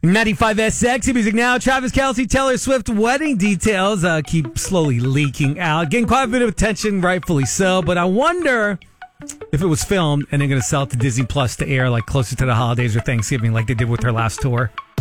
95 Sexy Music now. Travis Kelce, Taylor Swift wedding details keep slowly leaking out. Getting quite a bit of attention, rightfully so. But I wonder if it was filmed and they're going to sell it to Disney Plus to air like closer to the holidays or Thanksgiving like they did with her last tour.